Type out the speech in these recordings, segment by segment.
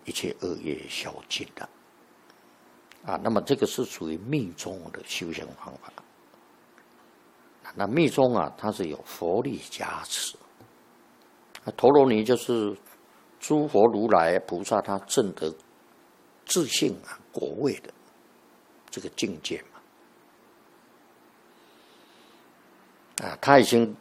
一切恶业消尽了。那么这个是属于密宗的修行方法。那密宗它是有佛力加持。陀罗尼就是诸佛如来菩萨他证得自性果位的这个境界嘛。他已经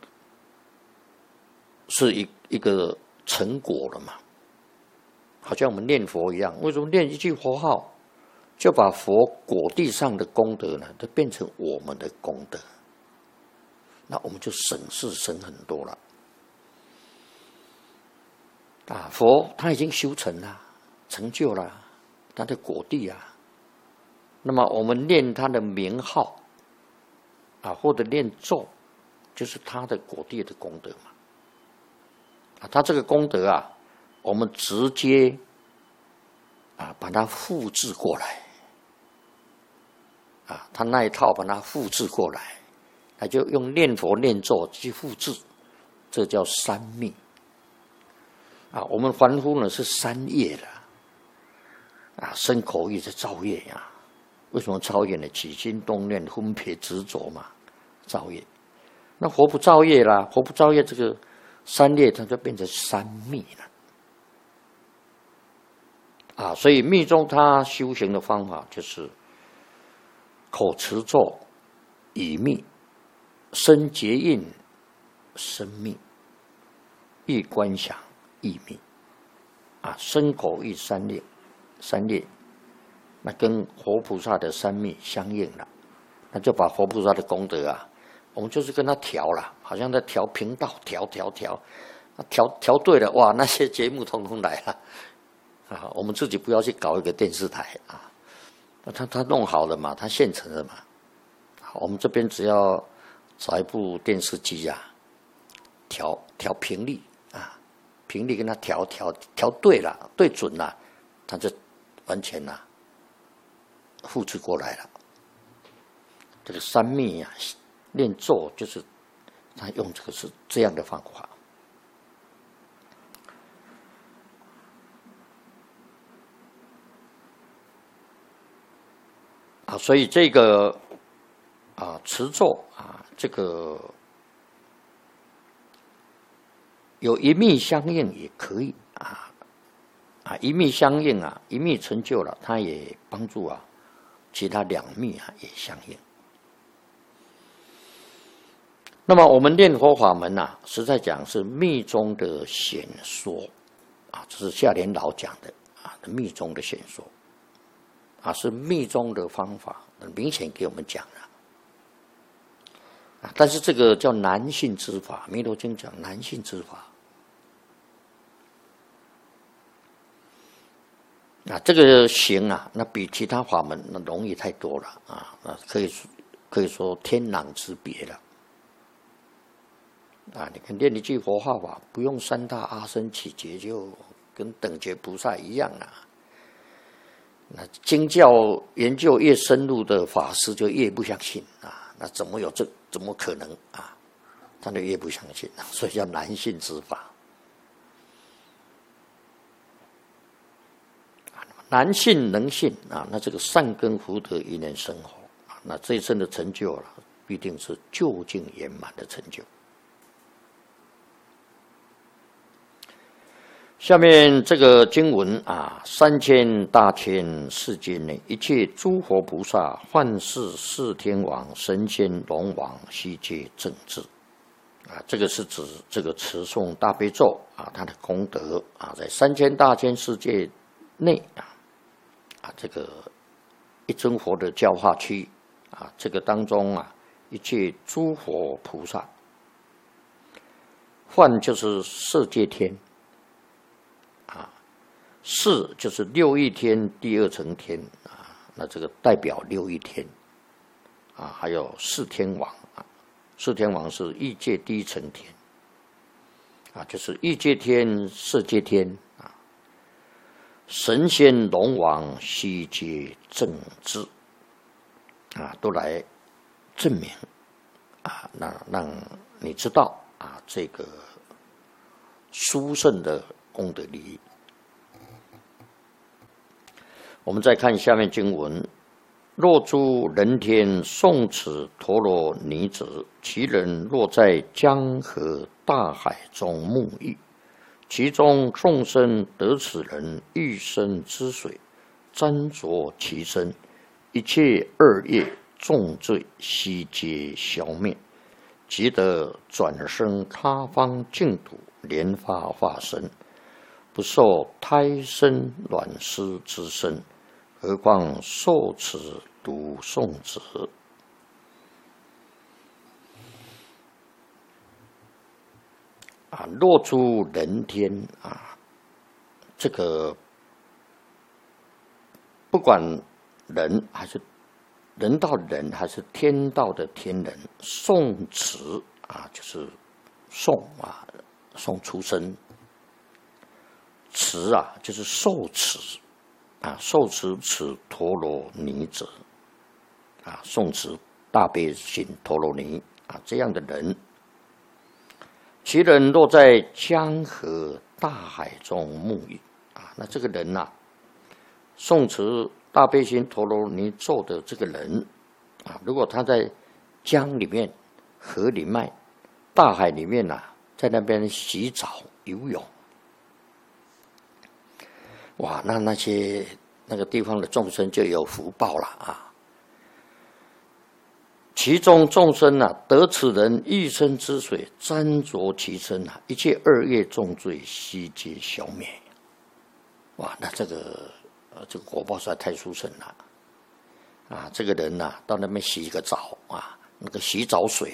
是一个成果了嘛。好像我们念佛一样，为什么念一句佛号，就把佛果地上的功德呢，都变成我们的功德？那我们就省事省很多了。佛他已经修成了，成就了他的果地那么我们念他的名号或者念咒，就是他的果地的功德嘛。他这个功德我们直接把它复制过来他那一套把它复制过来，那就用念佛念咒去复制，这叫三密我们凡夫呢是三业的身口意是造业为什么造业呢？起心动念分别执着嘛，造业。那佛不造业啦，佛不造业，这个三业它就变成三密了所以密宗它修行的方法就是口持咒以密，身结印身密，意观想意密身口意三业，那跟佛菩萨的三密相应了，那就把佛菩萨的功德我们就是跟他调了，好像在调频道，调对了，哇，那些节目通通来了我们自己不要去搞一个电视台他弄好了嘛，他现成的嘛，我们这边只要找一部电视机调频率频率跟他调对了，对准了，他就完全复制过来了。这个三密念咒就是他用这个是这样的方法所以这个持咒这个有一密相应也可以一密相应一密成就了，它也帮助其他两密也相应。那么我们念佛法门实在讲是密宗的显说这是下联老讲的密宗的显说是密宗的方法，很明显给我们讲了但是这个叫难信之法，弥陀经讲难信之法这个行那比其他法门那容易太多了那可以说天壤之别了你看念一句佛号不用三大阿僧祇劫，就跟等觉菩萨一样那经教研究越深入的法师就越不相信那怎么可能他就越不相信所以叫难信之法。难信能信那这个善根福德一念生活那这一生的成就了，必定是究竟圆满的成就。下面这个经文三千大千世界内，一切诸佛菩萨、幻视、四天王、神仙、龙王，悉皆正知这个是指这个持诵大悲咒它的功德在三千大千世界内这个一尊佛的教化区这个当中一切诸佛菩萨，幻就是色界天四就是六欲天第二层天那这个代表六欲天还有四天王四天王是欲界第一层天就是欲界天、色界天神仙、龙王悉皆正知都来证明让你知道这个殊胜的功德利益。 我们再看下面经文：若诸人天诵此陀罗尼者，其人若在江河大海中沐浴，其中众生得此人一生之水，沾着其身，一切恶业重罪悉皆消灭，即得转生他方净土，莲花化身，不受胎生卵湿之身，何况受此读诵者。若诸人天这个不管人还是人道人还是天道的天人，诵持就是诵诵出生，持就是受持受持此陀罗尼者诵持大悲心陀罗尼这样的人，其人若在江河大海中沐浴那这个人诵持大悲心陀罗尼咒的这个人如果他在江里面、河里面、大海里面在那边洗澡游泳，哇，那个地方的众生就有福报了其中众生得此人一生之水，沾着其身一切恶业重罪悉皆消灭。哇，那这个果报实在太殊胜了这个人到那边洗一个澡那个洗澡水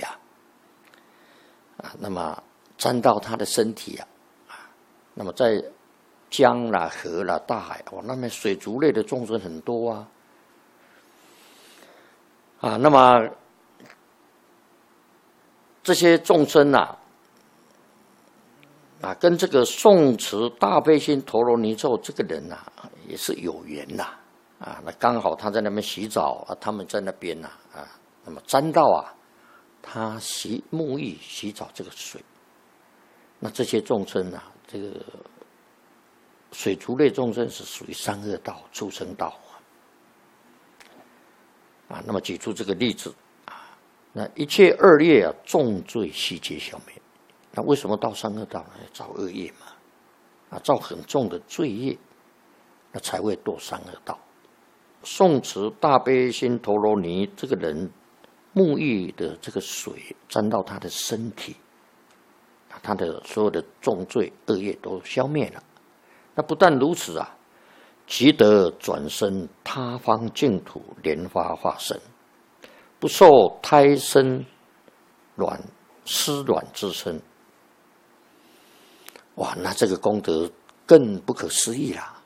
那么沾到他的身体那么在江啦、河啦、大海那边水族类的众生很多那么这些众生跟这个诵持大悲心陀罗尼咒这个人也是有缘那刚好他在那边洗澡他们在那边那么沾到他沐浴洗澡这个水，那这些众生这个水族类众生是属于三恶道、畜生道那么举出这个例子那一切恶业重罪悉皆消灭。那为什么到三恶道呢？造恶业嘛造很重的罪业，那才会堕三恶道。诵持大悲心陀罗尼这个人沐浴的这个水沾到他的身体，他的所有的重罪恶业都消灭了。那不但如此即得转生他方净土，莲花化身，不受胎生湿卵之身。哇，那这个功德更不可思议啦！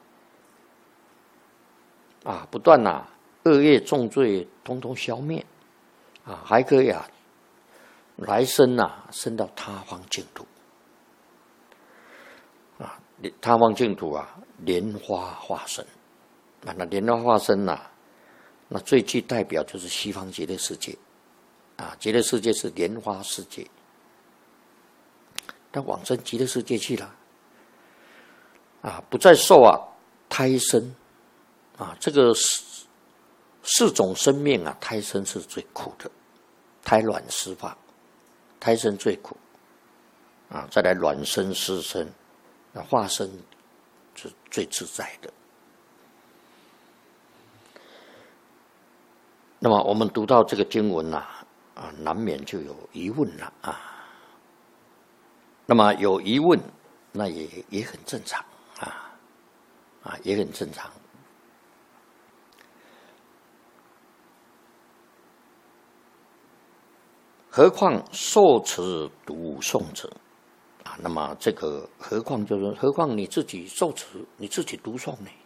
不但恶业重罪通通消灭还可以来生生到他方净土他方净土莲花化身那莲花化身那最具代表就是西方极乐世界极乐世界是莲花世界，但往生极乐世界去了不再受胎生这个四种生命胎生是最苦的，胎卵湿发，胎生最苦再来卵生湿生，那化身是最自在的。那么我们读到这个经文难免就有疑问了那么有疑问，那也很正常也很正常。何况受持读诵者那么这个何况就是何况你自己受持，你自己读诵呢？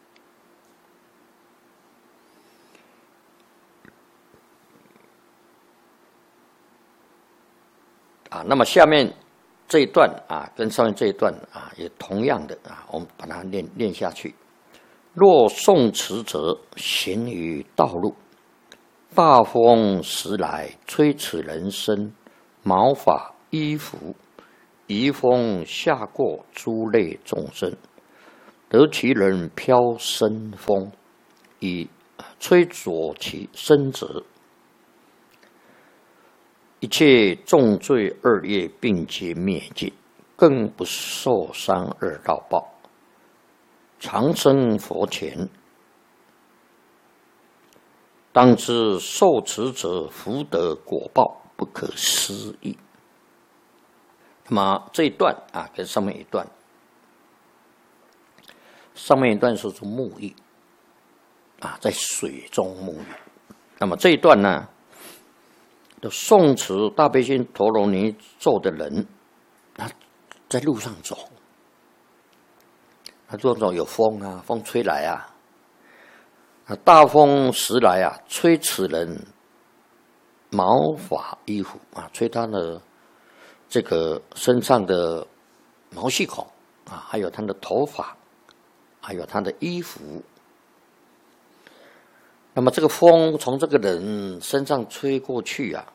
那么下面这一段跟上面这一段也同样的我们把它念下去。若诵持者行于道路，大风时来，吹此人身，毛发衣服，移风下过诸类众生，得其人飘生风， 以摧浊其身者，一切重罪恶业并皆灭尽，更不受伤恶道报，长生佛前。当知受持者福德果报不可思议。那么这一段啊，跟上面一段，上面一段说是沐浴啊，在水中沐浴。那么这一段呢，诵持大悲心陀罗尼咒的人，他在路上走，他路上走有风啊，风吹来啊。大风时来啊，吹此人毛发衣服啊，吹他的这个身上的毛细孔啊，还有他的头发，还有他的衣服。那么这个风从这个人身上吹过去啊，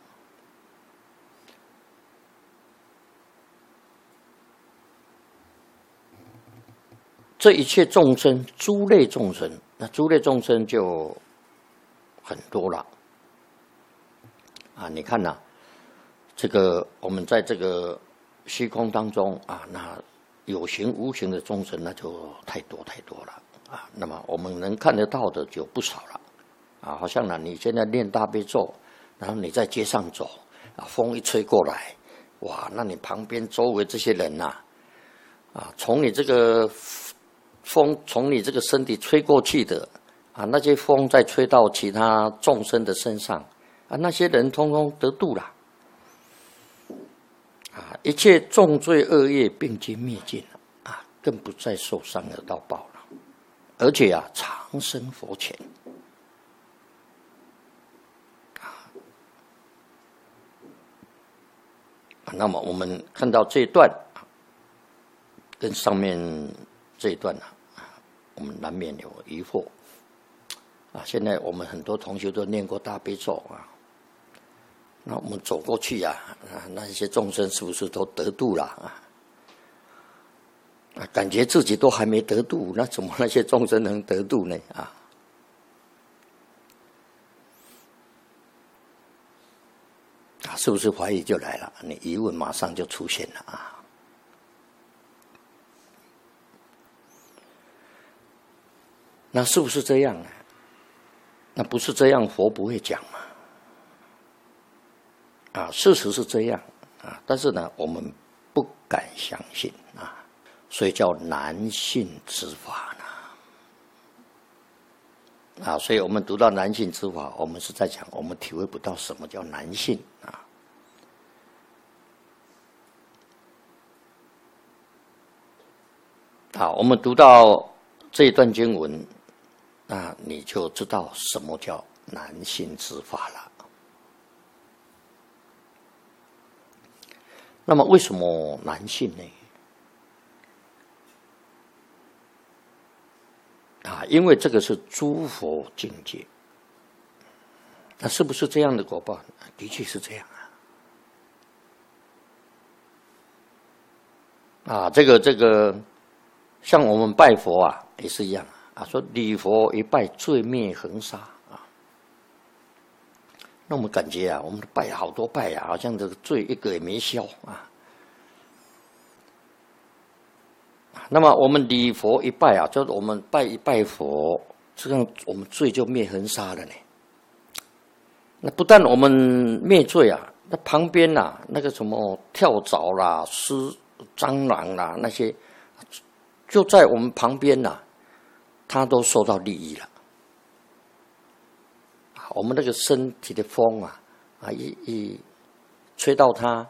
这一切众生，诸类众生。那诸类众生就很多了啊！你看呐，这个我们在这个虚空当中啊，那有形无形的众生那就太多太多了啊。那么我们能看得到的就不少了啊。好像呢，你现在念大悲咒，然后你在街上走啊，风一吹过来，哇，那你旁边周围这些人呐，啊，从你这个风从你这个身体吹过去的啊，那些风再吹到其他众生的身上啊，那些人通通得度了啊，一切重罪恶业并皆灭尽了啊，更不再受伤恶道报了，而且啊，长生佛前啊。那么我们看到这一段跟上面这一段呢，我们难免有疑惑啊。现在我们很多同学都念过大悲咒啊，那我们走过去啊，那些众生是不是都得度了啊？感觉自己都还没得度，那怎么那些众生能得度呢？啊，是不是怀疑就来了？你疑问马上就出现了啊。那是不是这样呢？那不是这样，佛不会讲嘛。啊，事实是这样啊，但是呢，我们不敢相信啊，所以叫难信之法呢。啊，所以我们读到难信之法，我们是在讲我们体会不到什么叫难信啊。好，我们读到这一段经文，那你就知道什么叫难信之法了。那么为什么难信呢？啊，因为这个是诸佛境界。那是不是这样的果报？的确是这样啊。啊，这个，像我们拜佛啊，也是一样啊。说礼佛一拜，罪灭横沙啊。那我们感觉啊，我们拜好多拜啊，好像这个罪一个也没消啊。那么我们礼佛一拜啊，就是我们拜一拜佛，这样我们罪就灭横沙了呢。那不但我们灭罪啊，那旁边啊，那个什么跳蚤啦、蟑螂啦那些，就在我们旁边呐，它都受到利益了。我们那个身体的风啊，一吹到它。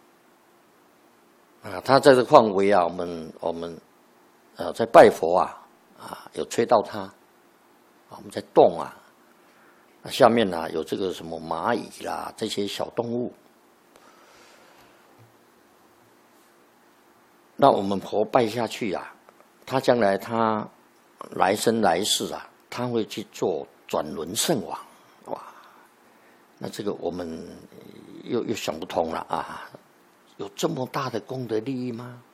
啊，他在这个范围啊，我们在拜佛啊，有吹到它，我们在动啊，下面啊有这个什么蚂蚁啦，这些小动物，那我们佛拜下去啊，他将来他来生来世啊，他会去做转轮圣王，哇，那这个我们又想不通了啊。有这么大的功德利益吗？